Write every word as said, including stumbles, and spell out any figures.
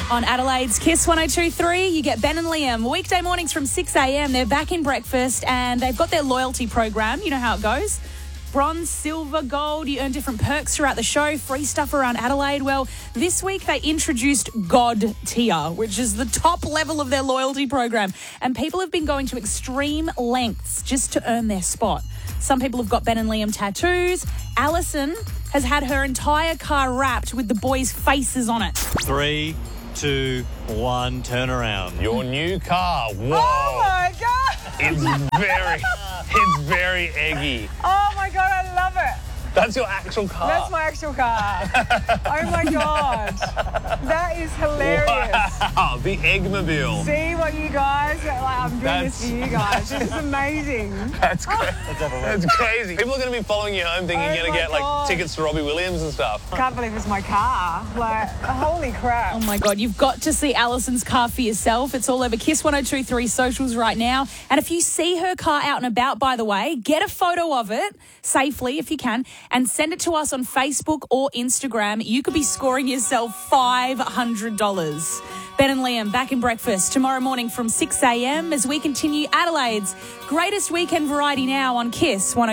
On Adelaide's Kiss one oh two point three, you get Ben and Liam. Weekday mornings from six a.m. They're back in breakfast and they've got their loyalty program. You know how it goes. Bronze, silver, gold. You earn different perks throughout the show. Free stuff around Adelaide. Well, this week they introduced God Tier, which is the top level of their loyalty program. And people have been going to extreme lengths just to earn their spot. Some people have got Ben and Liam tattoos. Alison has had her entire car wrapped with the boys' faces on it. Three, two, one, turn around. Your new car. Whoa. Oh my God. It's very, it's very eggy. Oh my God, I love it. That's your actual car. That's my actual car. Oh my God. That is hilarious. Wow, the Eggmobile. See what you guys, like, I'm doing That's- this for you guys. It's amazing. That's crazy. That's crazy. People are going to be following you home thinking Oh you're going to my get like God. tickets to Robbie Williams and stuff. I can't believe it's my car. Like, holy crap. Oh my God, you've got to see Alison's car for yourself. It's all over Kiss one oh two point three socials right now. And if you see her car out and about, by the way, get a photo of it safely if you can and send it to us on Facebook or Instagram. You could be scoring yourself five hundred dollars. Ben and Liam back in breakfast tomorrow morning from six a.m. as we continue Adelaide's greatest weekend variety now on Kiss one oh two point three.